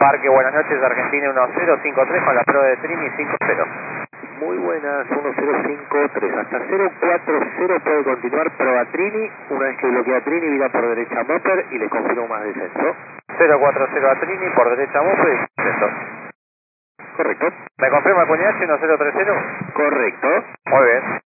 Parque, buenas noches, Argentina 1053 con la prueba de Trini 50. Muy buenas, 1053. Hasta 040 puede continuar prueba Trini. Una vez que bloquea Trini, vira por derecha Mopper y le confirmo más descenso. 040 a Trini, por derecha Mopper y descenso. Correcto. ¿Me confirma el QNH 1030? Correcto. Muy bien.